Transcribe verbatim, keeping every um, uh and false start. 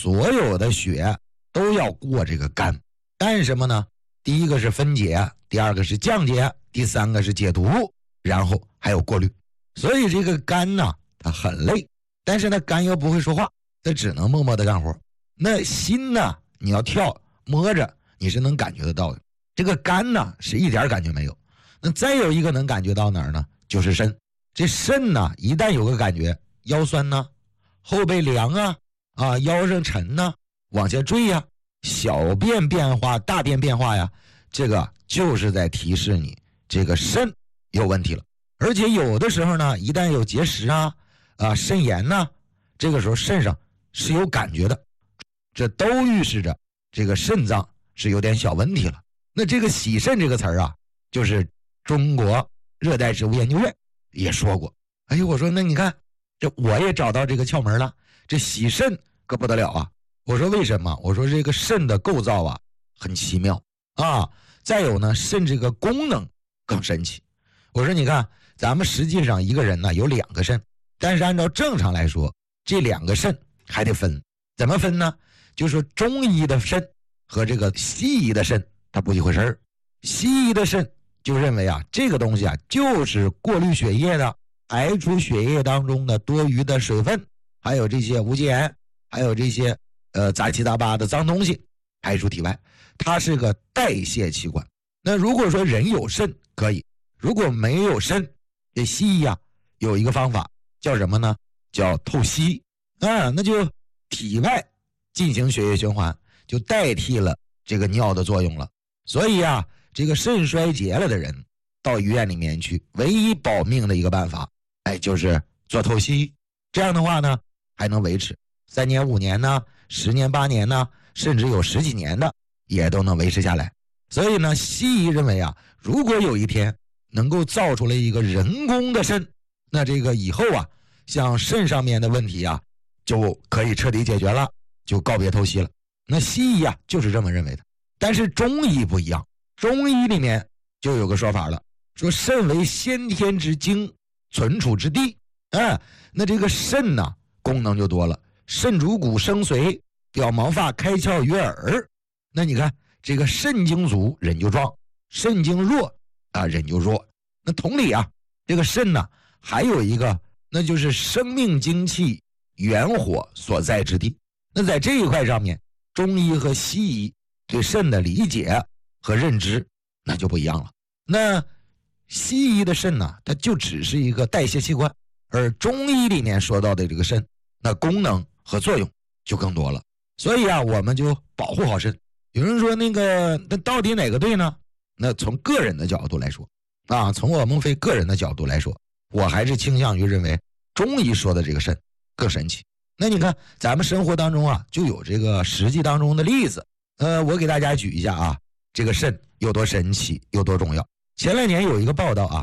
所有的血都要过这个肝。干什么呢？第一个是分解，第二个是降解，第三个是解毒，然后还有过滤。所以这个肝呢，它很累，但是呢，肝又不会说话，它只能默默的干活。那心呢，你要跳摸着，你是能感觉得到的。这个肝呢，是一点感觉没有。那再有一个能感觉到哪儿呢？就是肾。这肾呢，一旦有个感觉，腰酸呢，后背凉啊，啊，腰上沉呢，往下坠呀，小便变化，大便变化呀，这个就是在提示你这个肾有问题了。而且有的时候呢，一旦有结石啊，啊，肾炎呢，这个时候肾上是有感觉的，这都预示着这个肾脏是有点小问题了。那这个洗肾这个词儿啊，就是中国热带植物研究院也说过。哎呦，我说那你看，这我也找到这个窍门了，这洗肾可不得了啊！我说为什么？我说这个肾的构造啊很奇妙啊，再有呢，肾这个功能更神奇。我说你看，咱们实际上一个人呢有两个肾，但是按照正常来说，这两个肾还得分。怎么分呢？就是说中医的肾和这个西医的肾它不一回事儿。西医的肾就认为啊，这个东西啊就是过滤血液的，排出血液当中的多余的水分，还有这些无机盐，还有这些呃杂七杂八的脏东西排出体外，它是个代谢器官。那如果说人有肾可以，如果没有肾，这西医啊有一个方法叫什么呢？叫透析啊，那就体外进行血液循环，就代替了这个尿的作用了。所以啊，这个肾衰竭了的人到医院里面去，唯一保命的一个办法，哎，就是做透析。这样的话呢，还能维持三年、五年呢，十年、八年呢，甚至有十几年的也都能维持下来。所以呢，西医认为啊，如果有一天能够造出来一个人工的肾，那这个以后啊，像肾上面的问题啊，就可以彻底解决了，就告别透析了。那西医啊就是这么认为的。但是中医不一样，中医里面就有个说法了，说肾为先天之精，存储之地。哎，那这个肾呢，功能就多了，肾主骨生髓，表毛发开窍于耳。那你看这个肾精足人就壮，肾精弱啊人就弱。那同理啊，这个肾呢还有一个，那就是生命精气元火所在之地。那在这一块上面，中医和西医对肾的理解和认知那就不一样了。那西医的肾呢，它就只是一个代谢器官，而中医里面说到的这个肾，那功能和作用就更多了。所以啊，我们就保护好肾。有人说那个那到底哪个对呢？那从个人的角度来说啊，从我孟非个人的角度来说，我还是倾向于认为中医说的这个肾更神奇。那你看咱们生活当中啊，就有这个实际当中的例子。呃，我给大家举一下啊，这个肾有多神奇，有多重要。前两年有一个报道啊，